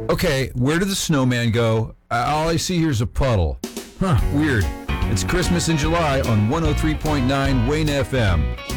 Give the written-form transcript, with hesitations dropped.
Okay, where did the snowman go? All I see here is a puddle. Huh, weird. It's Christmas in July on 103.9 Wayne FM.